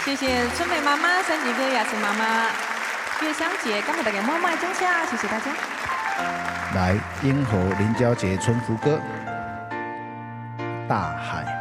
谢谢春梅妈妈、三吉哥、雅慈妈妈、月香姐，感谢大家默默种下，谢谢大家。 来，英和林娇杰、春福哥，大海。